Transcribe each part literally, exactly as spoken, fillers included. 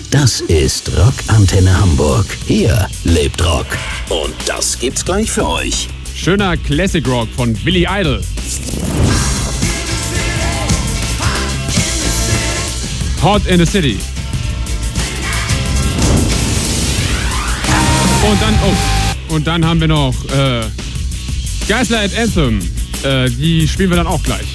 Das ist Rock Antenne Hamburg. Hier lebt Rock. Und das gibt's gleich für euch. Schöner Classic Rock von Billy Idol. Hot in the City. Und dann, oh, und dann haben wir noch äh, Gaslight Anthem. Äh, die spielen wir dann auch gleich.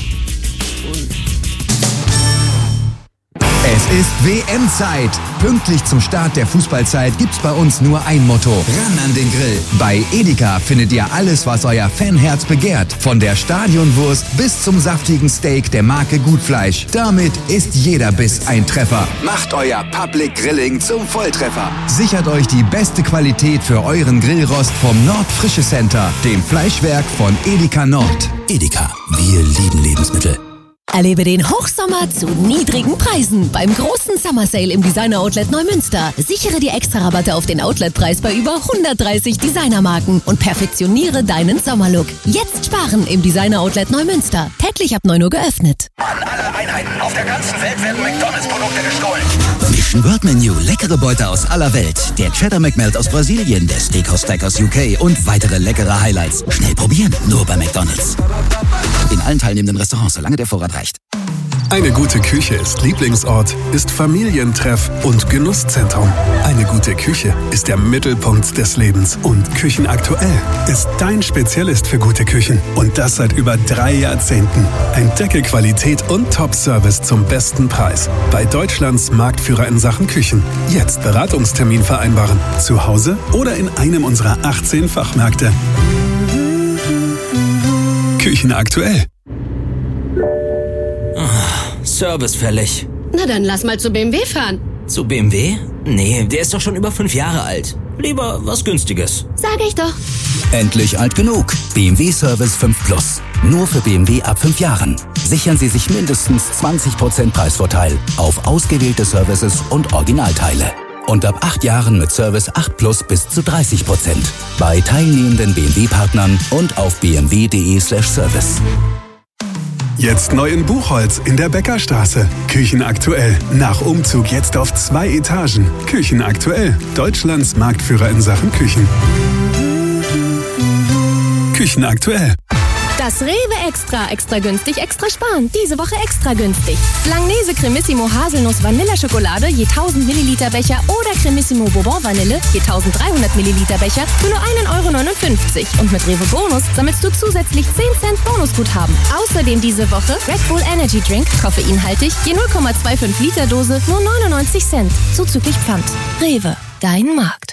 Es ist W M-Zeit. Pünktlich zum Start der Fußballzeit gibt's bei uns nur ein Motto. Ran an den Grill. Bei Edeka findet ihr alles, was euer Fanherz begehrt. Von der Stadionwurst bis zum saftigen Steak der Marke Gutfleisch. Damit ist jeder Biss ein Treffer. Macht euer Public Grilling zum Volltreffer. Sichert euch die beste Qualität für euren Grillrost vom Nordfrische Center, dem Fleischwerk von Edeka Nord. Edeka, wir lieben Lebensmittel. Erlebe den Hochsommer zu niedrigen Preisen beim großen Summer Sale im Designer Outlet Neumünster. Sichere dir extra Rabatte auf den Outletpreis bei über hundertdreißig Designermarken und perfektioniere deinen Sommerlook. Jetzt sparen im Designer Outlet Neumünster. Täglich ab neun Uhr geöffnet. An alle Einheiten auf der ganzen Welt werden McDonalds-Produkte gestohlen. Mission World Menu, leckere Beute aus aller Welt. Der Cheddar McMelt aus Brasilien, der Steakhouse Stack aus U K und weitere leckere Highlights. Schnell probieren, nur bei McDonalds. In allen teilnehmenden Restaurants, solange der Vorrat reicht. Eine gute Küche ist Lieblingsort, ist Familientreff und Genusszentrum. Eine gute Küche ist der Mittelpunkt des Lebens. Und Küchenaktuell ist dein Spezialist für gute Küchen. Und das seit über drei Jahrzehnten. Entdecke Qualität und Top-Service zum besten Preis. Bei Deutschlands Marktführer in Sachen Küchen. Jetzt Beratungstermin vereinbaren. Zu Hause oder in einem unserer achtzehn Fachmärkte. Küchenaktuell. Service fällig. Na dann lass mal zu B M W fahren. Zu B M W? Nee, der ist doch schon über fünf Jahre alt. Lieber was Günstiges. Sag ich doch. Endlich alt genug. B M W Service fünf Plus. Nur für B M W ab fünf Jahren. Sichern Sie sich mindestens zwanzig Prozent Preisvorteil auf ausgewählte Services und Originalteile. Und ab acht Jahren mit Service acht Plus bis zu dreißig Prozent. Bei teilnehmenden B M W-Partnern und auf b m w punkt d e slash service. Jetzt neu in Buchholz in der Bäckerstraße. Küchenaktuell. Nach Umzug jetzt auf zwei Etagen. Küchenaktuell. Deutschlands Marktführer in Sachen Küchen. Küchenaktuell. Das Rewe Extra, extra günstig, extra sparen. Diese Woche extra günstig. Langnese Cremissimo Haselnuss Vanilleschokolade je tausend Milliliter Becher oder Cremissimo Bourbon Vanille je tausenddreihundert Milliliter Becher für nur ein Euro neunundfünfzig. Und mit Rewe Bonus sammelst du zusätzlich zehn Cent Bonusguthaben. Außerdem diese Woche Red Bull Energy Drink, koffeinhaltig, je null Komma fünfundzwanzig Liter Dose, nur neunundneunzig Cent. Zuzüglich Pfand. Rewe, dein Markt.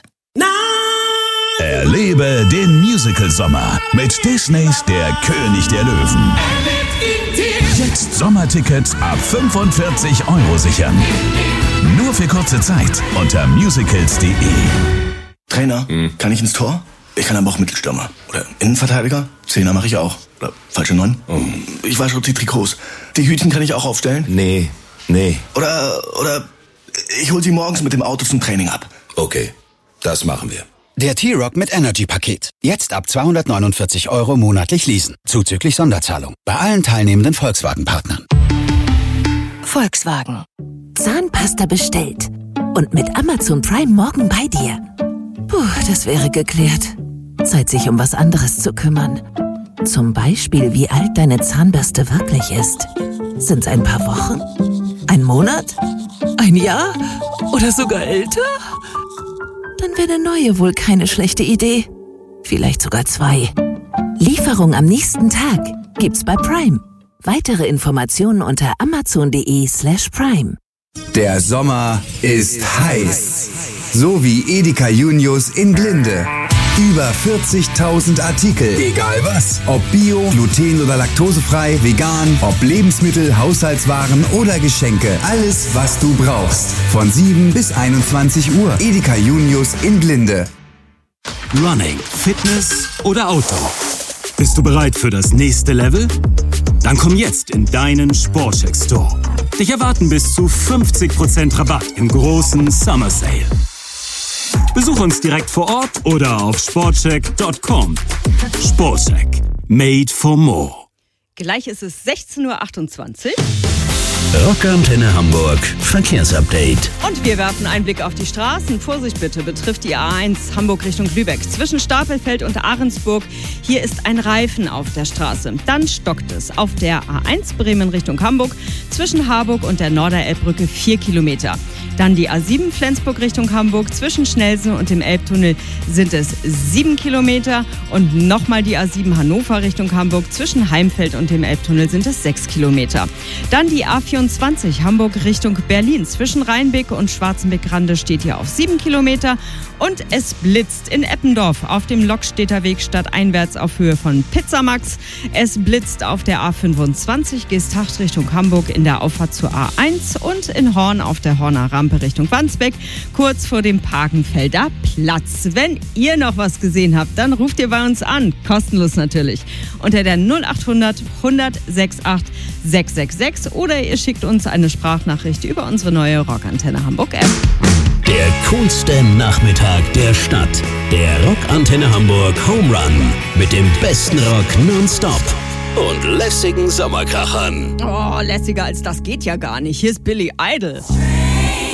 Erlebe den Musical-Sommer mit Disneys Der König der Löwen. Jetzt Sommertickets ab fünfundvierzig Euro sichern. Nur für kurze Zeit unter musicals punkt de. Trainer, hm. kann ich ins Tor? Ich kann aber auch Mittelstürmer. Oder Innenverteidiger? Zehner mache ich auch. Oder falsche Neun? Oh. Ich wasche die Trikots. Die Hütchen kann ich auch aufstellen? Nee, nee. Oder, oder ich hol sie morgens mit dem Auto zum Training ab. Okay, das machen wir. Der T-Rock mit Energy-Paket. Jetzt ab zweihundertneunundvierzig Euro monatlich leasen. Zuzüglich Sonderzahlung. Bei allen teilnehmenden Volkswagen-Partnern. Volkswagen. Zahnpasta bestellt. Und mit Amazon Prime morgen bei dir. Puh, das wäre geklärt. Zeit, sich um was anderes zu kümmern. Zum Beispiel, wie alt deine Zahnbürste wirklich ist. Sind's ein paar Wochen? Ein Monat? Ein Jahr? Oder sogar älter? Dann wäre eine neue wohl keine schlechte Idee. Vielleicht sogar zwei. Lieferung am nächsten Tag gibt's bei Prime. Weitere Informationen unter amazon punkt de slash prime. Der Sommer ist heiß. So wie Edeka Junius in Glinde. Über vierzigtausend Artikel. Egal was. Ob Bio, Gluten- oder Laktosefrei, vegan, ob Lebensmittel, Haushaltswaren oder Geschenke. Alles, was du brauchst. Von sieben bis einundzwanzig Uhr. Edeka Junius in Glinde. Running, Fitness oder Outdoor? Bist du bereit für das nächste Level? Dann komm jetzt in deinen Sportcheck Store. Dich erwarten bis zu fünfzig Prozent Rabatt im großen Summer Sale. Besuch uns direkt vor Ort oder auf sportcheck punkt com. Sportcheck. Made for more. Gleich ist es sechzehn Uhr achtundzwanzig. Rockantenne Hamburg Verkehrsupdate. Und wir werfen einen Blick auf die Straßen. Vorsicht bitte, betrifft die A eins Hamburg Richtung Lübeck. Zwischen Stapelfeld und Ahrensburg. Hier ist ein Reifen auf der Straße. Dann stockt es auf der A eins Bremen Richtung Hamburg. Zwischen Harburg und der Norderelbbrücke vier Kilometer. Dann die A sieben Flensburg Richtung Hamburg. Zwischen Schnelsen und dem Elbtunnel sind es sieben Kilometer. Und nochmal die A sieben Hannover Richtung Hamburg. Zwischen Heimfeld und dem Elbtunnel sind es sechs Kilometer. Dann die A vierundzwanzig Hamburg Richtung Berlin. Zwischen Rheinbeck und Schwarzenbeck-Rande steht hier auf sieben Kilometer. Und es blitzt in Eppendorf auf dem Lokstädter Weg stadteinwärts auf Höhe von Pizzamax. Es blitzt auf der A fünfundzwanzig Geesthacht Richtung Hamburg in der Auffahrt zur A eins und in Horn auf der Horner Rampe Richtung Wandsbek, kurz vor dem Parkenfelder Platz. Wenn ihr noch was gesehen habt, dann ruft ihr bei uns an. Kostenlos natürlich. Unter der null achthundert hundert achtundsiebzig sechshundertsechsundsechzig oder ihr schickt uns eine Sprachnachricht über unsere neue Rockantenne Hamburg App. Der coolste Nachmittag der Stadt. Der Rockantenne Hamburg Home Run. Mit dem besten Rock nonstop. Und lässigen Sommerkrachern. Oh, lässiger als das geht ja gar nicht. Hier ist Billy Idol.